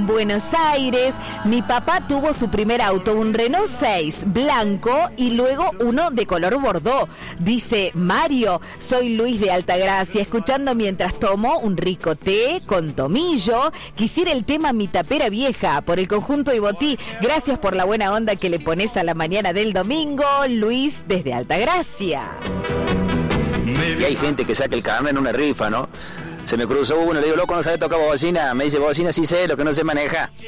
Buenos Aires. Mi papá tuvo su primer auto, un Renault 6 blanco y luego uno de color bordó. Dice Mario, soy Luis de Altagracia, escuchando mientras tomo un rico té con tomillo. Quisiera el tema Mi Tapera Vieja por el conjunto Ibotí. Gracias por la buena onda que le pones a la mañana del domingo, Luis desde Altagracia. Y hay gente que saca el carnet en una rifa, ¿no? Se me cruzó uno, le digo, loco, ¿no sabes tocar bocina? Me dice, bocina sí sé, lo que no sé maneja.